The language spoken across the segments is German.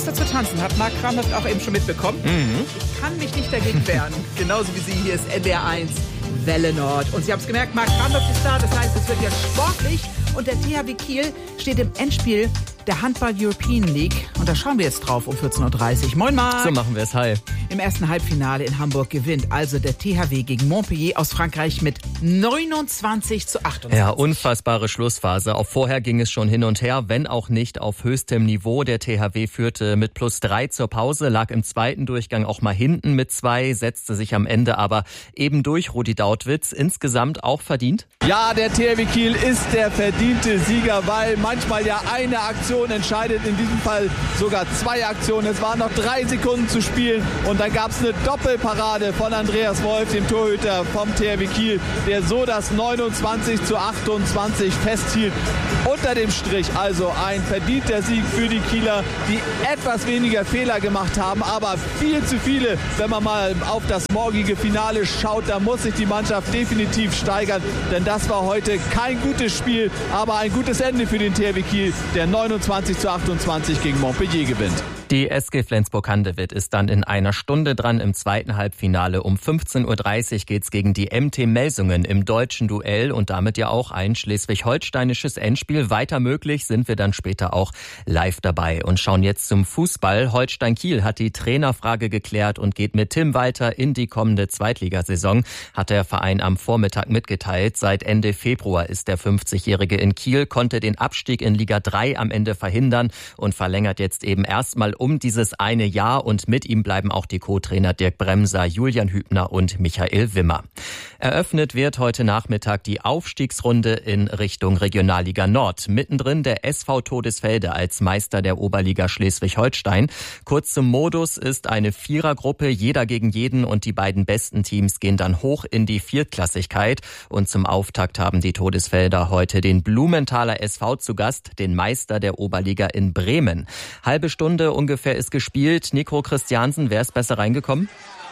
Lust dazu tanzen, hat Marc Kramhoft auch eben schon mitbekommen. Ich kann mich nicht dagegen wehren. Genauso wie Sie. Hier ist NDR 1 Welle Nord. Und Sie haben es gemerkt, Marc Kramhoft ist da. Das heißt, es wird ja sportlich. Und der THW Kiel steht im Endspiel der Handball European League. Und da schauen wir jetzt drauf um 14.30 Uhr. Moin Marc. So machen wir es. Hi. Im ersten Halbfinale in Hamburg gewinnt also der THW gegen Montpellier aus Frankreich mit 29:28. Ja, unfassbare Schlussphase. Auch vorher ging es schon hin und her, wenn auch nicht auf höchstem Niveau. Der THW führte mit +3 zur Pause, lag im zweiten Durchgang auch mal hinten mit 2, setzte sich am Ende aber eben durch. Rudi Dautwitz, insgesamt auch verdient? Ja, der THW Kiel ist der verdiente Sieger, weil manchmal ja eine Aktion entscheidet, in diesem Fall sogar 2 Aktionen. Es waren noch 3 Sekunden zu spielen und dann gab es eine Doppelparade von Andreas Wolf, dem Torhüter vom THW Kiel, der so das 29:28 festhielt. Unter dem Strich also ein verdienter Sieg für die Kieler, die etwas weniger Fehler gemacht haben, aber viel zu viele. Wenn man mal auf das morgige Finale schaut, da muss sich die Mannschaft definitiv steigern, denn das war heute kein gutes Spiel, aber ein gutes Ende für den THW Kiel, der 29:28 gegen Montpellier gewinnt. Die SG Flensburg-Handewitt ist dann in einer Stunde dran im zweiten Halbfinale. Um 15:30 Uhr geht's gegen die MT Melsungen im deutschen Duell und damit ja auch ein schleswig-holsteinisches Endspiel. Weiter möglich sind wir dann später auch live dabei und schauen jetzt zum Fußball. Holstein Kiel hat die Trainerfrage geklärt und geht mit Tim Walter in die kommende Zweitligasaison, hat der Verein am Vormittag mitgeteilt. Seit Ende Februar ist der 50-Jährige in Kiel, konnte den Abstieg in Liga 3 am Ende verhindern und verlängert jetzt eben erstmal um dieses eine Jahr und mit ihm bleiben auch die Co-Trainer Dirk Bremser, Julian Hübner und Michael Wimmer. Eröffnet wird heute Nachmittag die Aufstiegsrunde in Richtung Regionalliga Nord. Mittendrin der SV Todesfelde als Meister der Oberliga Schleswig-Holstein. Kurz zum Modus ist eine Vierergruppe, jeder gegen jeden und die beiden besten Teams gehen dann hoch in die Viertklassigkeit. Und zum Auftakt haben die Todesfelder heute den Blumenthaler SV zu Gast, den Meister der Oberliga in Bremen. Halbe Stunde ungefähr ist gespielt. Nico Christiansen, wer ist besser reingekommen?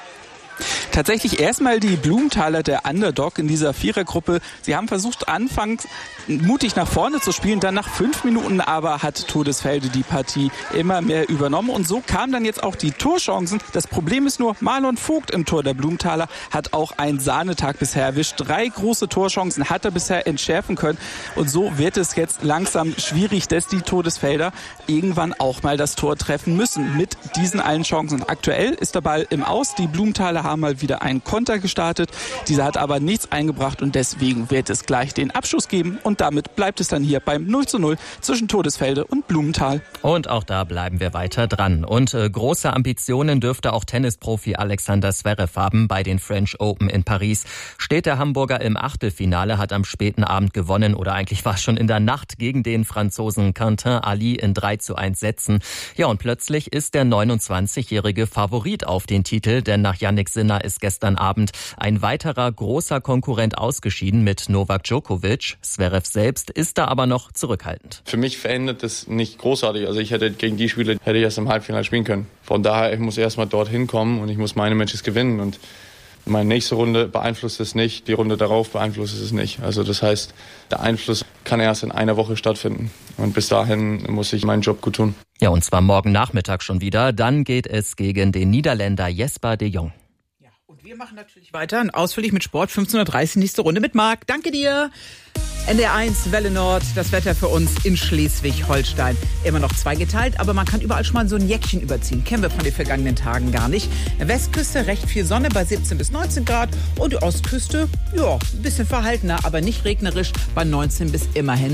Tatsächlich erstmal die Blumenthaler, der Underdog in dieser Vierergruppe. Sie haben versucht, anfangs mutig nach vorne zu spielen, dann nach 5 Minuten aber hat Todesfelde die Partie immer mehr übernommen und so kamen dann jetzt auch die Torchancen. Das Problem ist nur, Marlon Vogt im Tor der Blumenthaler hat auch einen Sahnetag bisher erwischt. 3 große Torchancen hat er bisher entschärfen können und so wird es jetzt langsam schwierig, dass die Todesfelder irgendwann auch mal das Tor treffen müssen mit diesen allen Chancen. Aktuell ist der Ball im Aus, die Blumenthaler haben mal wieder einen Konter gestartet. Dieser hat aber nichts eingebracht und deswegen wird es gleich den Abschuss geben und damit bleibt es dann hier beim 0:0 zwischen Todesfelde und Blumenthal. Und auch da bleiben wir weiter dran. Und große Ambitionen dürfte auch Tennisprofi Alexander Zverev haben bei den French Open in Paris. Steht der Hamburger im Achtelfinale, hat am späten Abend gewonnen oder eigentlich war es schon in der Nacht gegen den Franzosen Quentin Ali in 3:1 Sätzen. Ja, und plötzlich ist der 29-jährige Favorit auf den Titel, denn nach Jannik Sinner ist gestern Abend ein weiterer großer Konkurrent ausgeschieden mit Novak Djokovic. Zverev selbst ist da aber noch zurückhaltend. Für mich verändert das nicht großartig. Also ich hätte gegen die Spieler erst im Halbfinale spielen können. Von daher, ich muss erstmal dorthin kommen und ich muss meine Matches gewinnen. Und meine nächste Runde beeinflusst es nicht, die Runde darauf beeinflusst es nicht. Also das heißt, der Einfluss kann erst in einer Woche stattfinden. Und bis dahin muss ich meinen Job gut tun. Ja, und zwar morgen Nachmittag schon wieder. Dann geht es gegen den Niederländer Jesper de Jong. Wir machen natürlich weiter und ausführlich mit Sport. 15:30 Uhr, nächste Runde mit Marc. Danke dir. NDR 1, Welle Nord, das Wetter für uns in Schleswig-Holstein. Immer noch zweigeteilt, aber man kann überall schon mal so ein Jäckchen überziehen. Kennen wir von den vergangenen Tagen gar nicht. Westküste recht viel Sonne bei 17 bis 19 Grad und die Ostküste, ja, ein bisschen verhaltener, aber nicht regnerisch bei 19 bis immerhin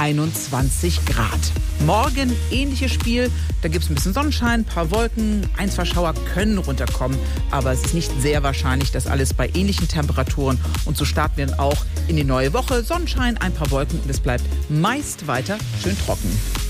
21 Grad. Morgen ähnliches Spiel, da gibt es ein bisschen Sonnenschein, ein paar Wolken, 1-2 Schauer können runterkommen, aber es ist nicht sehr wahrscheinlich, dass alles bei ähnlichen Temperaturen und so starten wir dann auch in die neue Woche. Sonnenschein, ein paar Wolken und es bleibt meist weiter schön trocken.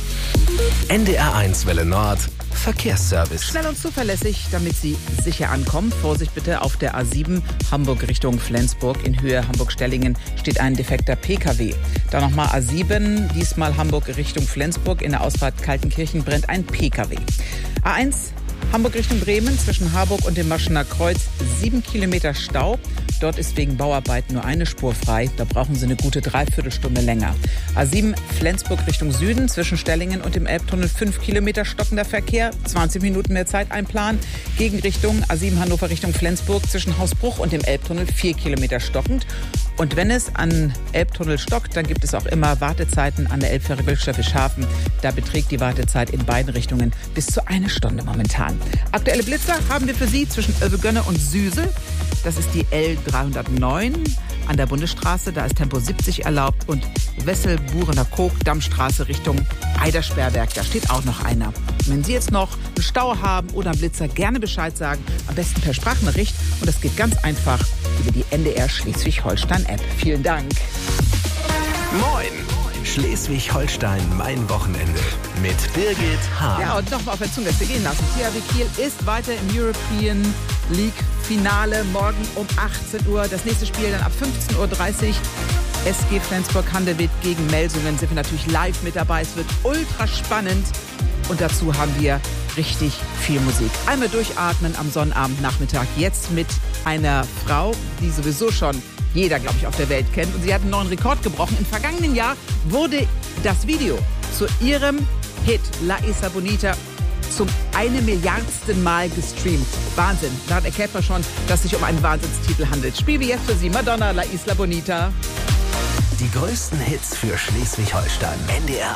NDR 1 Welle Nord, Verkehrsservice. Schnell und zuverlässig, damit Sie sicher ankommen. Vorsicht bitte, auf der A7 Hamburg Richtung Flensburg in Höhe Hamburg-Stellingen steht ein defekter PKW. Dann nochmal A7, diesmal Hamburg Richtung Flensburg. In der Ausfahrt Kaltenkirchen brennt ein PKW. A1 Hamburg Richtung Bremen zwischen Harburg und dem Maschener Kreuz 7 Kilometer Stau. Dort ist wegen Bauarbeiten nur eine Spur frei. Da brauchen Sie eine gute Dreiviertelstunde länger. A7 Flensburg Richtung Süden zwischen Stellingen und dem Elbtunnel 5 Kilometer stockender Verkehr. 20 Minuten mehr Zeit einplanen. Gegenrichtung A7 Hannover Richtung Flensburg zwischen Hausbruch und dem Elbtunnel 4 Kilometer stockend. Und wenn es an Elbtunnel stockt, dann gibt es auch immer Wartezeiten an der Elbfähre Wilhelmshaven. Da beträgt die Wartezeit in beiden Richtungen bis zu 1 Stunde momentan. Aktuelle Blitzer haben wir für Sie zwischen Övelgönne und Süsel. Das ist die L309 an der Bundesstraße. Da ist Tempo 70 erlaubt. Und Wessel-Burener Koog, Dammstraße Richtung Eidersperrberg. Da steht auch noch einer. Wenn Sie jetzt noch einen Stau haben oder einen Blitzer, gerne Bescheid sagen. Am besten per Sprachnachricht. Und das geht ganz einfach über die NDR Schleswig-Holstein-App. Vielen Dank. Moin! Schleswig-Holstein, mein Wochenende. Mit Birgit Hahn. Ja, und nochmal auf der Zunge gehen lassen. THW Kiel ist weiter im European League Finale. Morgen um 18 Uhr. Das nächste Spiel dann ab 15.30 Uhr. SG Flensburg-Handewitt gegen Melsungen. Sind wir natürlich live mit dabei. Es wird ultra spannend. Und dazu haben wir richtig viel Musik. Einmal durchatmen am Sonnabendnachmittag. Jetzt mit einer Frau, die sowieso schon jeder, glaube ich, auf der Welt kennt. Und sie hat einen neuen Rekord gebrochen. Im vergangenen Jahr wurde das Video zu ihrem Hit La Isla Bonita zum 1 Milliardsten Mal gestreamt. Wahnsinn. Daran erkennt man schon, dass es sich um einen Wahnsinnstitel handelt. Spielen wir jetzt für Sie Madonna, La Isla Bonita. Die größten Hits für Schleswig-Holstein. NDR